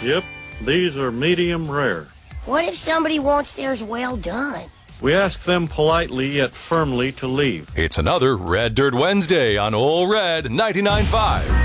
Yep, these are medium rare. What if somebody wants theirs well done? We ask them politely yet firmly to leave. It's another Red Dirt Wednesday on Ole Red 99.5.